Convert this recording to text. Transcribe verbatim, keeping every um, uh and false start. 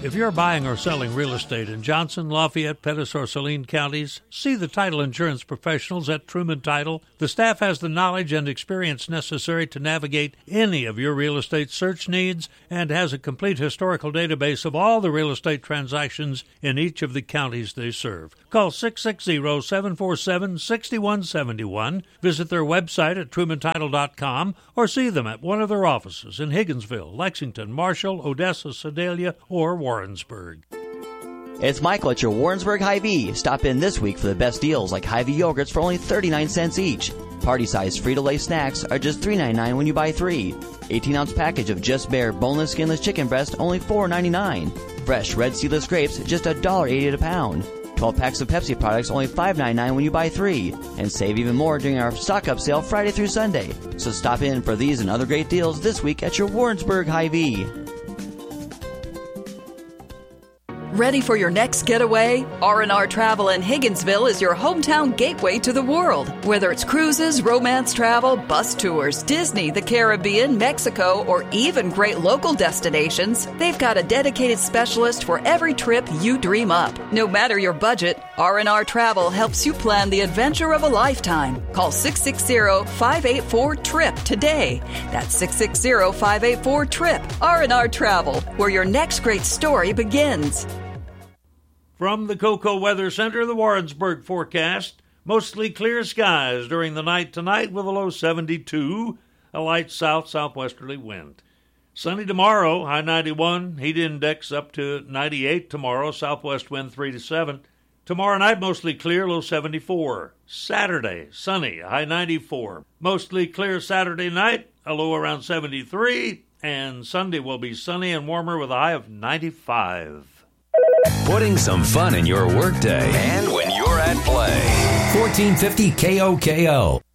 If you're buying or selling real estate in Johnson, Lafayette, Pettis, or Saline counties, see the title insurance professionals at Truman Title. The staff has the knowledge and experience necessary to navigate any of your real estate search needs and has a complete historical database of all the real estate transactions in each of the counties they serve. Call six six zero, seven four seven, six one seven one, visit their website at truman title dot com, or see them at one of their offices in Higginsville, Lexington, Marshall, Odessa, Sedalia, or Warrensburg. It's Michael at your Warrensburg Hy-Vee. Stop in this week for the best deals like Hy-Vee yogurts for only thirty-nine cents each. Party-sized Frito-Lay snacks are just three ninety-nine when you buy three. eighteen-ounce package of Just Bare boneless, skinless chicken breast only four ninety-nine. Fresh red seedless grapes just one dollar eighty-eight a pound. twelve packs of Pepsi products only five ninety-nine when you buy three. And save even more during our stock-up sale Friday through Sunday. So stop in for these and other great deals this week at your Warrensburg Hy-Vee. Ready for your next getaway? R and R Travel in Higginsville is your hometown gateway to the world. Whether it's cruises, romance travel, bus tours, Disney, the Caribbean, Mexico, or even great local destinations, they've got a dedicated specialist for every trip you dream up. No matter your budget, R and R Travel helps you plan the adventure of a lifetime. Call six six zero, five eight four, T R I P today. That's six six zero, five eight four, T R I P. R and R Travel, where your next great story begins. From the Cocoa Weather Center, the Warrensburg forecast. Mostly clear skies during the night tonight with a low seventy-two, a light south-southwesterly wind. Sunny tomorrow, high ninety-one, heat index up to ninety-eight tomorrow, southwest wind three to seven. Tomorrow night, mostly clear, low seventy-four. Saturday, sunny, high ninety-four. Mostly clear Saturday night, a low around seventy-three. And Sunday will be sunny and warmer with a high of ninety-five. Putting some fun in your workday and when you're at play. fourteen fifty K O K O.